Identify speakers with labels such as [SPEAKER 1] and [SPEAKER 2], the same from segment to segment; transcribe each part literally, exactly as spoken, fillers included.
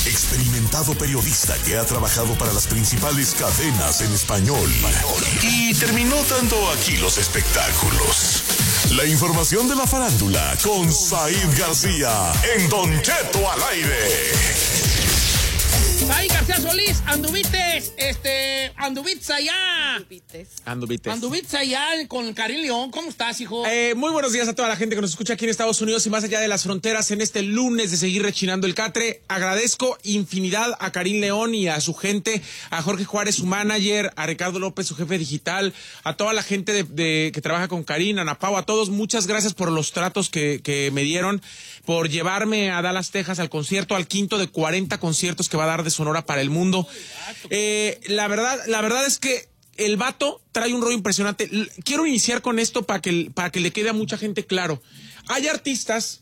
[SPEAKER 1] experimentado periodista que ha trabajado para las principales cadenas en español y terminó dando aquí los espectáculos. La información de la farándula con Said García en Don Cheto al aire.
[SPEAKER 2] Said García Solís, anduvites, este, anduvites allá.
[SPEAKER 3] Anduvites.
[SPEAKER 2] Anduvites. Anduvites allá con Karim León. ¿Cómo estás, hijo?
[SPEAKER 4] Eh, muy buenos días a toda la gente que nos escucha aquí en Estados Unidos y más allá de las fronteras en este lunes de seguir rechinando el catre. Agradezco infinidad a Karim León y a su gente, a Jorge Juárez, su manager, a Ricardo López, su jefe digital, a toda la gente de, de, que trabaja con Karim, a Napao, a todos. Muchas gracias por los tratos que, que me dieron, por llevarme a Dallas, Texas al concierto, al quinto de cuarenta conciertos que va a dar de Sonora para el mundo. Eh, la verdad, la verdad es que el vato trae un rollo impresionante. Quiero iniciar con esto para que, para que le quede a mucha gente claro. Hay artistas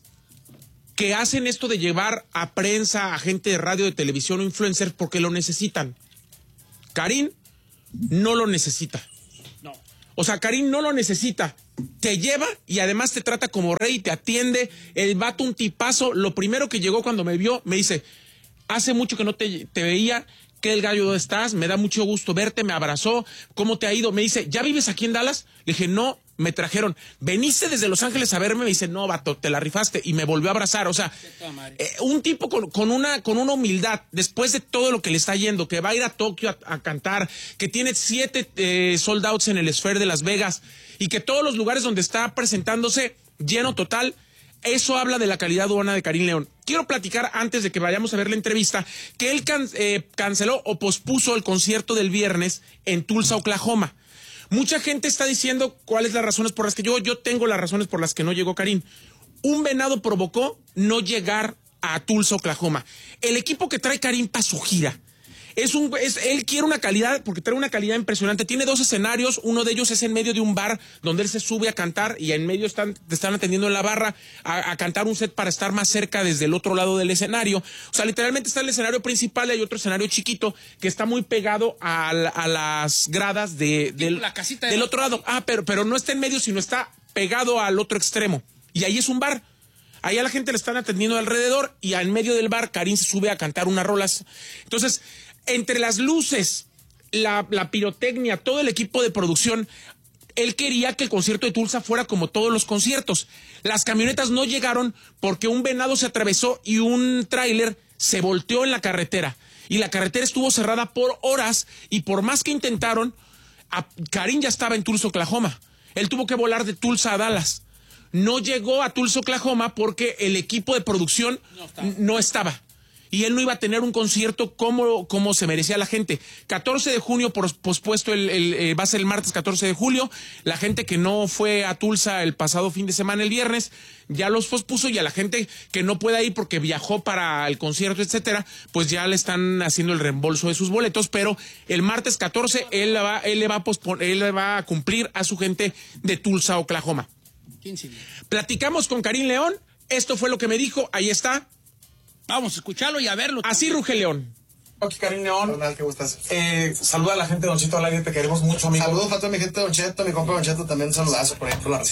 [SPEAKER 4] que hacen esto de llevar a prensa, a gente de radio, de televisión o influencers porque lo necesitan. Karim no lo necesita.
[SPEAKER 2] No.
[SPEAKER 4] O sea, Karim no lo necesita. Te lleva y además te trata como rey, te atiende. El vato un tipazo. Lo primero que llegó cuando me vio, me dice, hace mucho que no te, te veía. ¿Qué el gallo dónde estás? Me da mucho gusto verte, me abrazó. ¿Cómo te ha ido? Me dice, ¿ya vives aquí en Dallas? Le dije, no, me trajeron. ¿Veniste desde Los Ángeles a verme? Me dice, no, vato, te la rifaste. Y me volvió a abrazar. O sea, eh, un tipo con, con, una, con una humildad, después de todo lo que le está yendo, que va a ir a Tokio a, a cantar, que tiene siete eh, sold outs en el Sphere de Las Vegas, y que todos los lugares donde está presentándose, lleno total. Eso habla de la calidad humana de Karim León. Quiero platicar, antes de que vayamos a ver la entrevista, que él can, eh, canceló o pospuso el concierto del viernes en Tulsa, Oklahoma. Mucha gente está diciendo cuáles las razones por las que yo, yo tengo las razones por las que no llegó Karim. Un venado provocó no llegar a Tulsa, Oklahoma. El equipo que trae Karim para su gira. Es un, es, él quiere una calidad, porque trae una calidad impresionante. Tiene dos escenarios, uno de ellos es en medio de un bar donde él se sube a cantar y en medio están, te están atendiendo en la barra a, a cantar un set para estar más cerca desde el otro lado del escenario. O sea, literalmente está el escenario principal y hay otro escenario chiquito que está muy pegado a, a las gradas de, del,
[SPEAKER 2] la casita de
[SPEAKER 4] del
[SPEAKER 2] la...
[SPEAKER 4] otro lado. Ah, pero, pero no está en medio, sino está pegado al otro extremo. Y ahí es un bar. Ahí a la gente le están atendiendo alrededor y en medio del bar Karim se sube a cantar unas rolas. Entonces, entre las luces, la, la pirotecnia, todo el equipo de producción, él quería que el concierto de Tulsa fuera como todos los conciertos. Las camionetas no llegaron porque un venado se atravesó y un tráiler se volteó en la carretera. Y la carretera estuvo cerrada por horas y por más que intentaron, a, Karim ya estaba en Tulsa, Oklahoma. Él tuvo que volar de Tulsa a Dallas. No llegó a Tulsa, Oklahoma porque el equipo de producción no estaba. No estaba. Y él no iba a tener un concierto como, como se merecía la gente. catorce de junio por, pospuesto, el, el, eh, va a ser el martes catorce de julio. La gente que no fue a Tulsa el pasado fin de semana, el viernes, ya los pospuso, y a la gente que no pueda ir porque viajó para el concierto, etcétera, pues ya le están haciendo el reembolso de sus boletos. Pero el martes catorce él, va, él, le va a pospon- él le va a cumplir a su gente de Tulsa, Oklahoma.
[SPEAKER 2] quince días.
[SPEAKER 4] Platicamos con Karim León. Esto fue lo que me dijo. Ahí está.
[SPEAKER 2] Vamos a escucharlo y a verlo.
[SPEAKER 4] Así ruge León.
[SPEAKER 5] Ok, Karim León.
[SPEAKER 6] Hola, qué gustas.
[SPEAKER 5] Eh, saluda a la gente de Don Cheto al aire, te queremos mucho, amigo.
[SPEAKER 6] Saludos para toda mi gente de Don Cheto, mi compa Don Cheto, también un saludazo por ejemplo. La...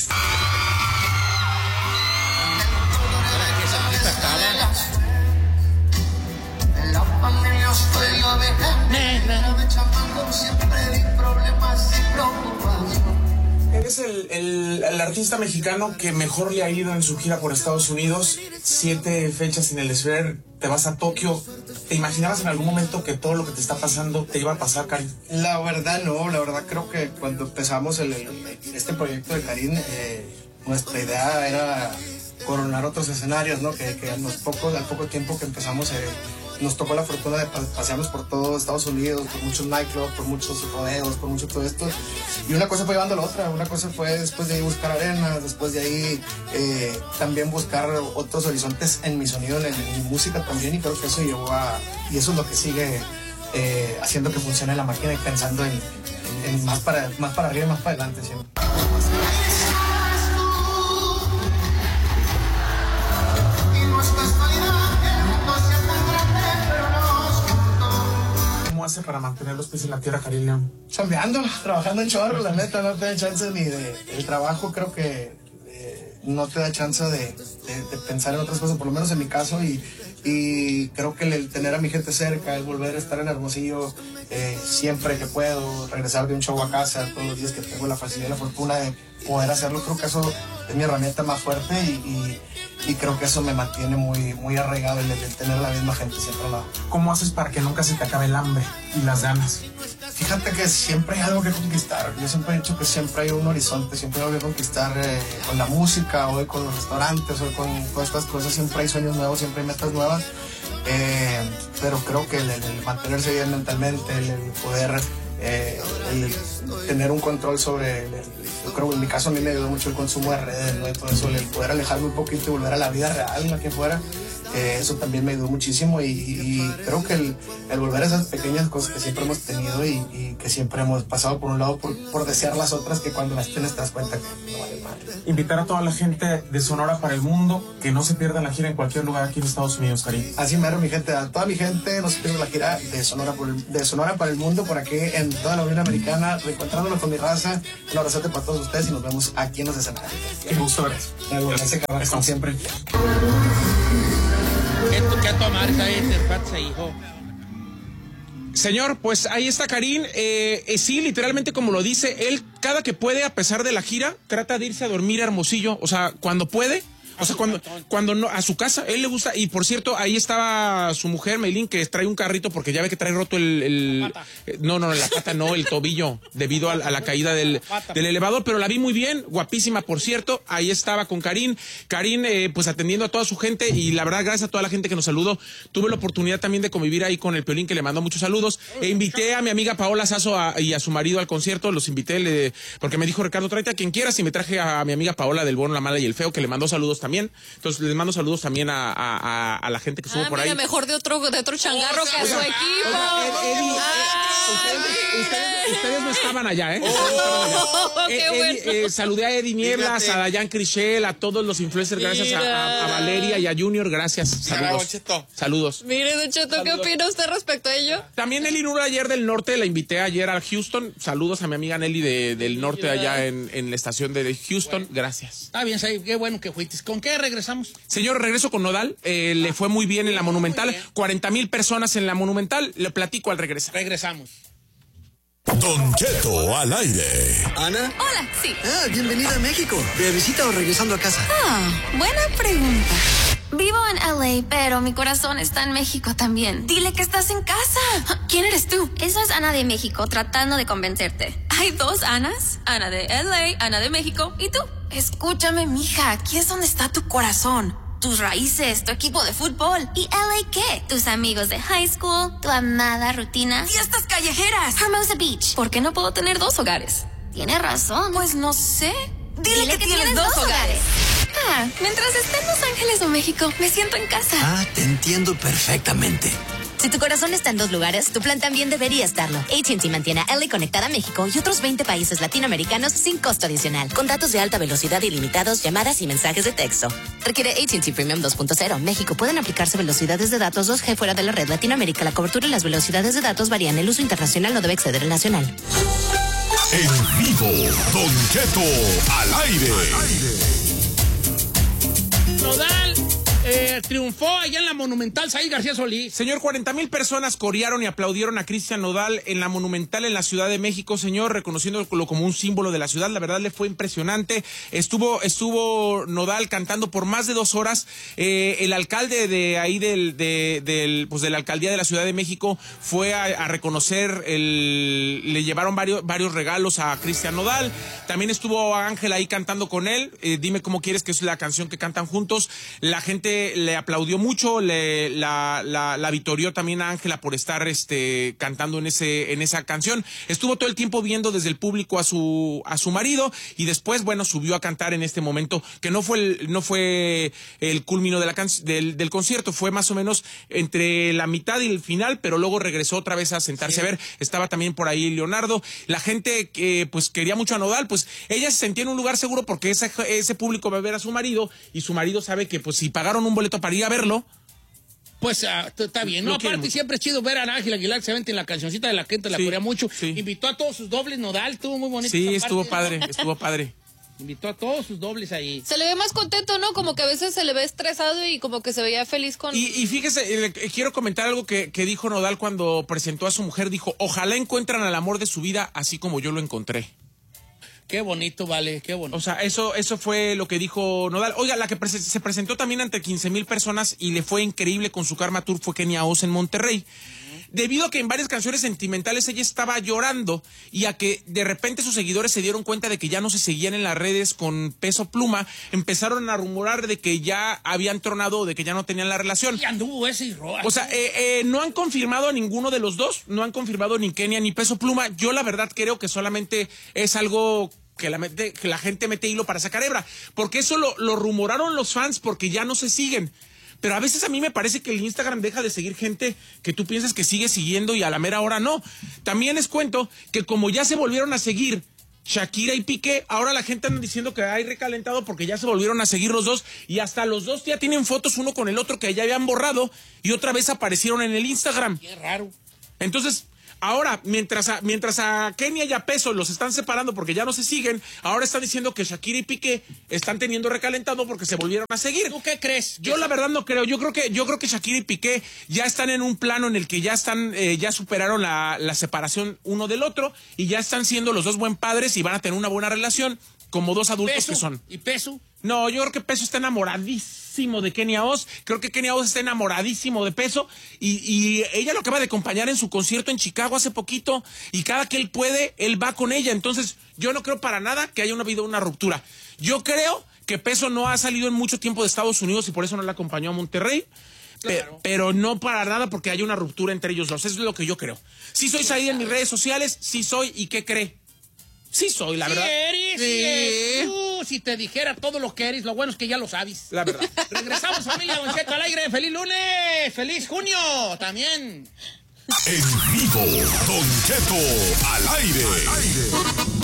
[SPEAKER 5] Eres el, el, el artista mexicano que mejor le ha ido en su gira por Estados Unidos. Siete fechas en el Sphere, te vas a Tokio. ¿Te imaginabas en algún momento que todo lo que te está pasando te iba a pasar, Karim?
[SPEAKER 6] La verdad no, la verdad creo que cuando empezamos el, el, este proyecto de Karim, eh, nuestra idea era coronar otros escenarios, ¿no? Que, que a los pocos, al poco tiempo que empezamos, eh, nos tocó la fortuna de pasearnos por todo Estados Unidos, por muchos nightclubs, por muchos rodeos, por mucho todo esto. Y una cosa fue llevando a la otra. Una cosa fue después de ahí buscar arenas, después de ahí eh, también buscar otros horizontes en mi sonido, en, en mi música también. Y creo que eso llevó a... Y eso es lo que sigue eh, haciendo que funcione la máquina y pensando en, en, en más, para, más para arriba y más para adelante siempre.
[SPEAKER 5] Hace para mantener los pies en la tierra, Karim León?
[SPEAKER 6] Chambeando, trabajando en chorro, la neta, no te da chance ni de... El trabajo creo que eh, no te da chance de, de, de pensar en otras cosas, por lo menos en mi caso, y y creo que el tener a mi gente cerca, el volver a estar en Hermosillo eh, siempre que puedo, regresar de un show a casa todos los días que tengo la facilidad y la fortuna de poder hacerlo, creo que eso es mi herramienta más fuerte y, y, y creo que eso me mantiene muy, muy arraigado el, el tener la misma gente siempre al lado.
[SPEAKER 5] ¿Cómo haces para que nunca se te acabe el hambre y las ganas?
[SPEAKER 6] Fíjate que siempre hay algo que conquistar. Yo siempre he dicho que siempre hay un horizonte, siempre hay algo que conquistar eh, con la música, hoy con los restaurantes, hoy con todas estas cosas. Siempre hay sueños nuevos, siempre hay metas nuevas. Eh, pero creo que el, el mantenerse bien mentalmente, el, el poder eh, el tener un control sobre, el, el, yo creo que en mi caso a mí me ayudó mucho el consumo de redes, ¿no? Y todo eso, el poder alejarme un poquito y volver a la vida real, la que fuera. Eh, eso también me ayudó muchísimo y, y creo que el, el volver a esas pequeñas cosas que siempre hemos tenido y, y que siempre hemos pasado por un lado por, por desear las otras, que cuando las tienes te das cuenta que no vale mal.
[SPEAKER 5] Invitar a toda la gente de Sonora para el mundo, que no se pierdan la gira en cualquier lugar aquí en Estados Unidos, Karim.
[SPEAKER 6] Así mero, mi gente, a toda mi gente, no se pierdan la gira de Sonora, por el, de Sonora para el mundo, por aquí en toda la Unión Americana, reencontrándonos con mi raza. Un abrazote para todos ustedes y nos vemos aquí en los escenarios.
[SPEAKER 5] Qué gusto, gracias.
[SPEAKER 6] Gracias, cabrón, como siempre.
[SPEAKER 2] Esto que a tomar esa interfaz, hijo.
[SPEAKER 4] Señor, pues ahí está Karim. Eh, eh, sí, literalmente como lo dice, él cada que puede, a pesar de la gira, trata de irse a dormir a Hermosillo. O sea, cuando puede, o sea, cuando, cuando no, a su casa, él le gusta. Y por cierto, ahí estaba su mujer, Meilín, que trae un carrito porque ya ve que trae roto el... el
[SPEAKER 2] la pata.
[SPEAKER 4] Eh, no, no, la pata no, el tobillo, debido a, a la caída del, del elevador. Pero la vi muy bien, guapísima, por cierto. Ahí estaba con Karim. Karim, eh, pues atendiendo a toda su gente. Y la verdad, gracias a toda la gente que nos saludó. Tuve la oportunidad también de convivir ahí con el Piolín, que le mandó muchos saludos. E invité a mi amiga Paola Sasso a, y a su marido al concierto. Los invité, le, porque me dijo Ricardo, tráete a quien quieras. Y me traje a mi amiga Paola del Bueno, la Mala y el Feo, que le mandó saludos también. Entonces, les mando saludos también a, a, a la gente que estuvo
[SPEAKER 3] ah,
[SPEAKER 4] por
[SPEAKER 3] mira,
[SPEAKER 4] ahí.
[SPEAKER 3] mejor de otro, de otro changarro
[SPEAKER 2] Oh,
[SPEAKER 3] que a su
[SPEAKER 2] oiga,
[SPEAKER 3] equipo.
[SPEAKER 4] Oiga, Ed- Eddie,
[SPEAKER 3] Ah,
[SPEAKER 4] ustedes, ustedes- ustedes no estaban allá, ¿eh?
[SPEAKER 3] Oh,
[SPEAKER 4] Ustedes no estaban allá.
[SPEAKER 3] qué
[SPEAKER 4] Eh, Eddie,
[SPEAKER 3] bueno.
[SPEAKER 4] eh, saludé a Eddie Nieblas,
[SPEAKER 7] Fíjate.
[SPEAKER 4] a Dayan Crichel, a todos los influencers, gracias a, a- a Valeria y a Junior, gracias.
[SPEAKER 7] Bravo,
[SPEAKER 4] Saludos.
[SPEAKER 7] Cheto.
[SPEAKER 4] Saludos.
[SPEAKER 3] Mire, Don Cheto, ¿qué opina usted respecto a ello?
[SPEAKER 4] También Nelly Nura ayer del norte, la invité ayer a Houston. Saludos a mi amiga Nelly de, del norte allá en, en la estación de Houston. Gracias.
[SPEAKER 2] Está bien, Said, qué bueno que fuiste. ¿Con qué regresamos?
[SPEAKER 4] Señor, regreso con Nodal. Eh, le fue muy bien en la Monumental.
[SPEAKER 2] bien.
[SPEAKER 4] cuarenta mil personas en la Monumental. Le platico al regresar.
[SPEAKER 2] Regresamos.
[SPEAKER 1] Don Cheto al aire.
[SPEAKER 8] ¿Ana?
[SPEAKER 3] Hola, sí.
[SPEAKER 8] Ah, bienvenida a México. ¿De visita o regresando a casa?
[SPEAKER 9] Ah, buena pregunta. Vivo en L A, pero mi corazón está en México también. Dile que estás en casa. ¿Quién eres tú? Eso es Ana de México, tratando de convencerte. Hay dos Anas, Ana de L A, Ana de México, ¿y tú? Escúchame, mija, aquí es donde está tu corazón. Tus raíces, tu equipo de fútbol. ¿Y L A qué? Tus amigos de high school, tu amada rutina. Fiestas callejeras. Hermosa Beach. ¿Por qué no puedo tener dos hogares? Tienes razón. Pues no sé. Dile,
[SPEAKER 3] Dile
[SPEAKER 9] que,
[SPEAKER 3] que
[SPEAKER 9] tienes,
[SPEAKER 3] tienes
[SPEAKER 9] dos
[SPEAKER 3] dos
[SPEAKER 9] hogares. Ah, mientras esté en Los Ángeles o México, me siento en casa.
[SPEAKER 8] Ah, te entiendo perfectamente.
[SPEAKER 10] Si tu corazón está en dos lugares, tu plan también debería estarlo. A T and T mantiene a L A conectada a México y otros veinte países latinoamericanos sin costo adicional. Con datos de alta velocidad ilimitados, llamadas y mensajes de texto. Requiere A T and T Premium dos punto cero. México, pueden aplicarse velocidades de datos dos G fuera de la red. Latinoamérica, la cobertura y las velocidades de datos varían. El uso internacional no debe exceder el nacional.
[SPEAKER 1] En vivo, Don Cheto al aire.
[SPEAKER 2] Nodal eh, triunfó allá en la Monumental, Said García Solís.
[SPEAKER 4] Señor, cuarenta mil personas corearon y aplaudieron a Cristian Nodal en la Monumental en la Ciudad de México, señor, reconociéndolo como un símbolo de la ciudad. La verdad le fue impresionante. Estuvo estuvo Nodal cantando por más de dos horas. Eh, el alcalde de ahí del, de, del, pues de la alcaldía de la Ciudad de México fue a, a reconocer, el, le llevaron varios, varios regalos a Cristian Nodal. También estuvo Ángel ahí cantando con él. Eh, dime cómo quieres, que es la canción que cantan juntos. La gente le aplaudió mucho, le, la, la, la vitorió también a Ángela por estar este, cantando en ese, en esa canción. Estuvo todo el tiempo viendo desde el público a su, a su marido y después, bueno, subió a cantar en este momento, que no fue el, no fue el culmino de la can, del, del concierto, fue más o menos entre la mitad y el final, pero luego regresó otra vez a sentarse sí. a ver. Estaba también por ahí Leonardo. La gente que pues quería mucho a Nodal, pues ella se sentía en un lugar seguro porque ese, ese público va a ver a su marido y su marido sabe que pues si pagaron un boleto para ir a verlo,
[SPEAKER 2] pues uh, está bien, ¿no? Aparte mucho. Siempre es chido ver a Ángel Aguilar que se vente en la cancioncita de la gente, la sí, corea mucho. Sí. Invitó a todos sus dobles Nodal, estuvo muy bonito.
[SPEAKER 4] Sí, estuvo parte, padre, ¿no? estuvo padre.
[SPEAKER 2] Invitó a todos sus dobles ahí.
[SPEAKER 3] Se le ve más contento, ¿no? Como que a veces se le ve estresado y como que se veía feliz con...
[SPEAKER 4] Y, y fíjese, eh, quiero comentar algo que, que dijo Nodal cuando presentó a su mujer. Dijo, ojalá encuentran al amor de su vida así como yo lo encontré.
[SPEAKER 2] Qué bonito, vale, qué bonito.
[SPEAKER 4] O sea, eso, eso fue lo que dijo Nodal. Oiga, la que pre- se presentó también ante quince mil personas y le fue increíble con su Karma Tour fue Kenia Oz en Monterrey. Debido a que en varias canciones sentimentales ella estaba llorando y a que de repente sus seguidores se dieron cuenta de que ya no se seguían en las redes con Peso Pluma, empezaron a rumorar de que ya habían tronado o de que ya no tenían la relación.
[SPEAKER 2] Y anduvo ese y roba.
[SPEAKER 4] O sea, eh, eh, no han confirmado a ninguno de los dos, no han confirmado ni Kenia ni Peso Pluma. Yo la verdad creo que solamente es algo... Que la, mete, que la gente mete hilo para sacar hebra, porque eso lo, lo rumoraron los fans porque ya no se siguen. Pero a veces a mí me parece que el Instagram deja de seguir gente que tú piensas que sigue siguiendo y a la mera hora no. También les cuento que como ya se volvieron a seguir Shakira y Piqué, ahora la gente anda diciendo que hay recalentado porque ya se volvieron a seguir los dos y hasta los dos ya tienen fotos uno con el otro que ya habían borrado y otra vez aparecieron en el Instagram.
[SPEAKER 2] Qué raro.
[SPEAKER 4] Entonces... Ahora, mientras a, mientras a Kenia y a Peso los están separando porque ya no se siguen, ahora están diciendo que Shakira y Piqué están teniendo recalentado porque se volvieron a seguir.
[SPEAKER 2] ¿Tú qué crees?
[SPEAKER 4] Yo la verdad no creo. Yo creo que yo creo que Shakira y Piqué ya están en un plano en el que ya están eh, ya superaron la, la separación uno del otro y ya están siendo los dos buen padres y van a tener una buena relación como dos adultos
[SPEAKER 2] ¿Peso?
[SPEAKER 4] que son.
[SPEAKER 2] ¿Y Peso?
[SPEAKER 4] No, yo creo que Peso está enamoradísimo de Kenia Oz. Creo que Kenia Oz está enamoradísimo de Peso. Y, y ella lo acaba de acompañar en su concierto en Chicago hace poquito. Y cada que él puede, él va con ella. Entonces, yo no creo para nada que haya habido una ruptura. Yo creo que Peso no ha salido en mucho tiempo de Estados Unidos y por eso no la acompañó a Monterrey. Claro. Pe- pero no para nada porque haya una ruptura entre ellos dos. Eso es lo que yo creo. Sí soy ahí en mis redes sociales, sí soy. ¿Y qué cree? Sí soy, la
[SPEAKER 2] sí
[SPEAKER 4] verdad.
[SPEAKER 2] Eres, sí eres. Tú, si te dijera todo lo que eres, lo bueno es que ya lo sabes.
[SPEAKER 4] La verdad.
[SPEAKER 2] Regresamos, familia Don Cheto al aire. ¡Feliz lunes! ¡Feliz junio! También.
[SPEAKER 1] En vivo, Don Cheto al aire. Al aire.